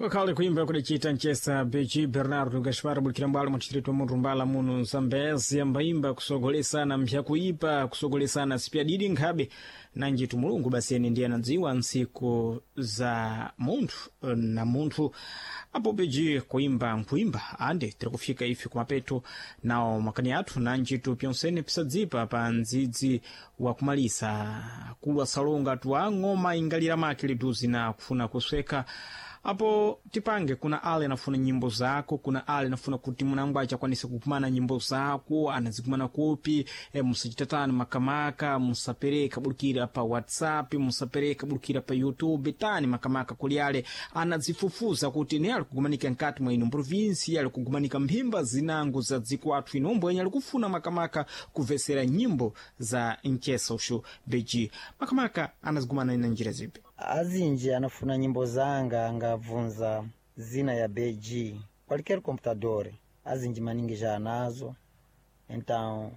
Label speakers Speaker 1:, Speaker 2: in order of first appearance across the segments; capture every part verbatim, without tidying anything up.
Speaker 1: Wakali kuimba kulichita nchesa Beji Bernardo Gaspar Bulkirambala mchitrito Murumbala munu Zambezi ambaimba kusogolesa na mpya kuipa kusogolesa na sipia didi nkabe na njitu mulungu basi eni ndiye nadziwa nsiku za muntu na muntu apo Beji kuimba nkuimba ande tira kufika ifi kumapeto nao makani atu na njitu pionsene pisadzipa pa nzidzi wa kumalisa kuwa salonga tuwa ngoma ingalira makili duzi na kufuna kusweka. Apo tipange kuna ale nafuna nyimbo zako, kuna ale nafuna kuti munangu acha kwanisa kukumana nyimbo zako, anazikumana kupi, e, musajitatana makamaka, musapereka bulukira pa WhatsApp, musapereka bulukira pa YouTube, tani makamaka kuli ale, anazifufuza kuti ne alikugumanika nkati mwa inu provinsi, alikugumanika mpimba zinangu za ziku atu inombo, enye alikufuna makamaka kuvesera nyimbo za nchesa ushu Beji. Makamaka anazigumana ina njira zipi?
Speaker 2: Azinji anafuna nyimbo zanga angavunza zina ya Beji qualquer computador. Azinji maningi já nazo, então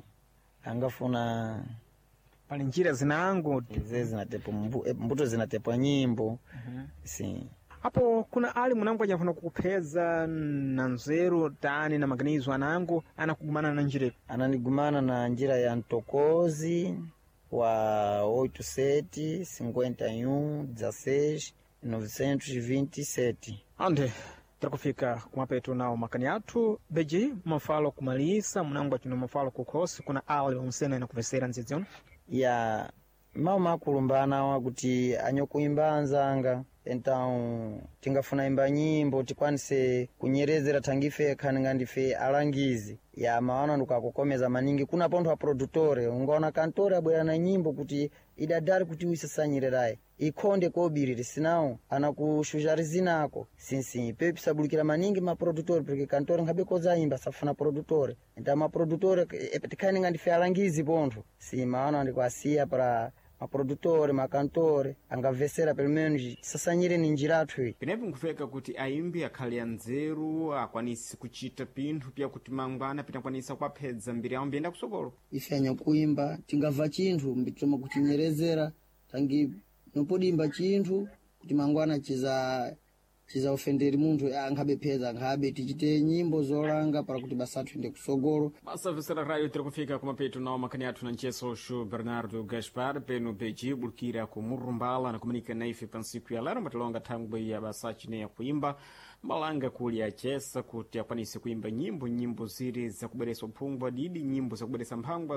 Speaker 2: angafuna
Speaker 1: pali njira zinangu
Speaker 2: zeze zinatepo mbuto zinatepo nyimbo.
Speaker 1: Uh-huh.
Speaker 2: Sim.
Speaker 1: Hapo kuna ali munangu ajafuna kukupeza na nzeru tani na maganizo anangu anakugumana na njira
Speaker 2: ananigumana na njira ya ntokozi wa oito sete cinquenta e um dezesseis novecentos e vinte e sete.
Speaker 1: Ande trakufika kumapeto nao makani atu Beji mafalo kumalisa munangu achino mafalo kukosi kuna ali umsena ina kuvesera nzizionu
Speaker 2: ya mau makulumbana wakuti anyokuimba anzanga. Então tingafuna imba nyimbo tikwanise kunyerezera tangife khaningandife alangizi ya maana ndukakukomeza maningi kuna ponto wa produtore ungaona kantore abwera na nyimbo kuti idadari kuti uisasanyiriraye ikonde kobiriri sinao anakushushari zinako sinsi pepi sabulukira maningi ma produtore porque kantore ngabe koza imba safuna produtore nda ma produtore tikhaningandife alangizi ponto si maana ndikwasia para maprodutore makantore angavesera pelo menos sasanyire ni njiratu hii
Speaker 1: pinepo nkufeka kuti aimbi akhali anzeru akwanisi kuchita pinthu pia kuti mangwana pinakwanisa kuapedza mbiri yao mbienda kusokolo
Speaker 2: ifanya kuimba tingava chinthu mbitoma kuchinyerezera tangi nopodimba chinthu kuti mangwana chiza chiza ofenderi munthu angabe peza ngabe tichite nyimbo zolanga para kuti basathu inde kusogolo
Speaker 1: basa vesera raio tira kufika kumapeto nao makani atu na ncheso shu Bernardo Gaspar peno Beji bulukira ku Murumbala na komunika na ife pansiku ya lero matilonga tangu ya basachine ya kuimba malanga kuli ya chesa kuti akwanise kuimba nyimbo nyimbo ziri za kuberesa upungwa didi nyimbo za kuberesa mpangwa